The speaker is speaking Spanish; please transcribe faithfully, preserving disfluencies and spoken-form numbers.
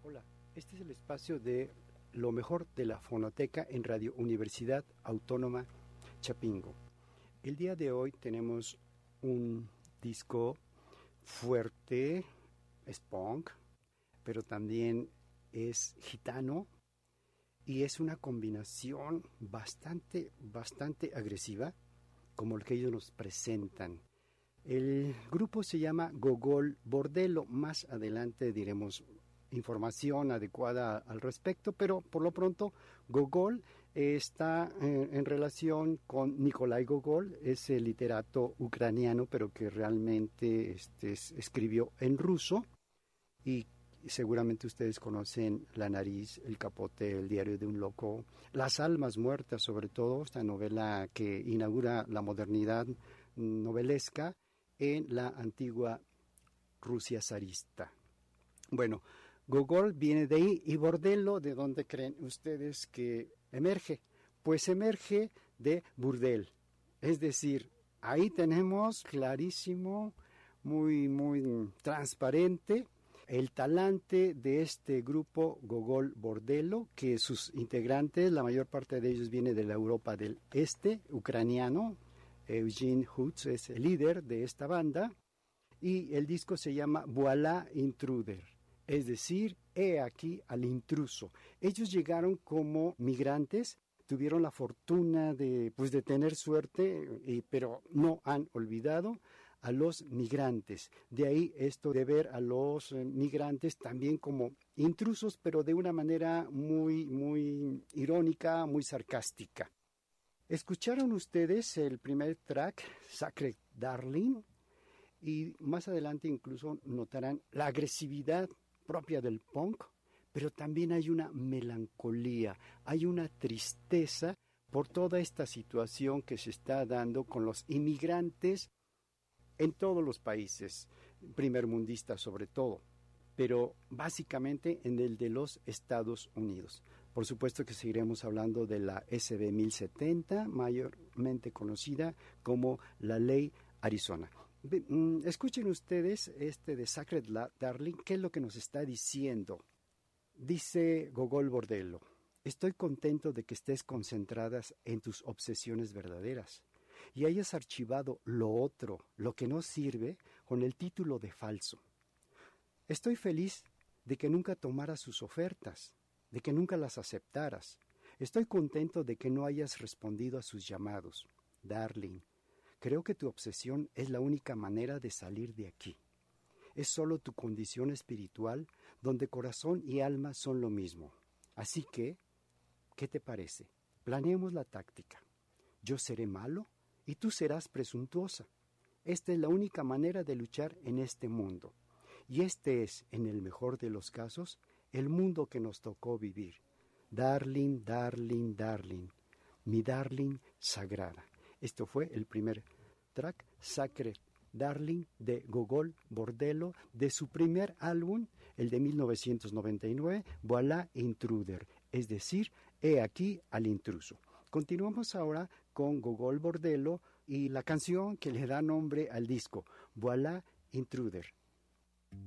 Hola, este es el espacio de lo mejor de la fonoteca en Radio Universidad Autónoma Chapingo. El día de hoy tenemos un disco fuerte, es punk, pero también es gitano y es una combinación bastante, bastante agresiva como el que ellos nos presentan. El grupo se llama Gogol Bordello. Más adelante diremos información adecuada al respecto, pero por lo pronto Gogol eh, está eh, en relación con Nikolai Gogol, ese literato ucraniano, pero que realmente este, es, escribió en ruso, y seguramente ustedes conocen La nariz, El capote, El diario de un loco, Las almas muertas, sobre todo, esta novela que inaugura la modernidad novelesca en la antigua Rusia zarista. Bueno, Gogol viene de ahí, y Bordello, ¿de dónde creen ustedes que emerge? Pues emerge de burdel, es decir, ahí tenemos clarísimo, muy, muy transparente, el talante de este grupo Gogol Bordello, que sus integrantes, la mayor parte de ellos viene de la Europa del Este, ucraniano. Eugene Hutz es el líder de esta banda, y el disco se llama Voilà Intruder, es decir, he aquí al intruso. Ellos llegaron como migrantes, tuvieron la fortuna de, pues, de tener suerte, y, pero no han olvidado a los migrantes. De ahí esto de ver a los eh, migrantes también como intrusos, pero de una manera muy, muy irónica, muy sarcástica. Escucharon ustedes el primer track, Sacred Darling, y más adelante incluso notarán la agresividad propia del punk, pero también hay una melancolía, hay una tristeza por toda esta situación que se está dando con los inmigrantes en todos los países, primermundistas sobre todo, pero básicamente en el de los Estados Unidos. Por supuesto que seguiremos hablando de la S B mil setenta, mayormente conocida como la Ley Arizona. Escuchen ustedes este de Sacred Darling, ¿qué es lo que nos está diciendo? Dice Gogol Bordello: estoy contento de que estés concentradas en tus obsesiones verdaderas y hayas archivado lo otro, lo que no sirve, con el título de falso. Estoy feliz de que nunca tomaras sus ofertas, de que nunca las aceptaras. Estoy contento de que no hayas respondido a sus llamados. Darling, creo que tu obsesión es la única manera de salir de aquí. Es solo tu condición espiritual donde corazón y alma son lo mismo. Así que, ¿qué te parece? Planeemos la táctica. Yo seré malo y tú serás presuntuosa. Esta es la única manera de luchar en este mundo. Y este es, en el mejor de los casos, el mundo que nos tocó vivir. Darling, darling, darling, mi darling sagrada. Esto fue el primer track, Sacred Darling, de Gogol Bordello, de su primer álbum, el de mil novecientos noventa y nueve, Voilà Intruder, es decir, he aquí al intruso. Continuamos ahora con Gogol Bordello y la canción que le da nombre al disco, Voilà Intruder.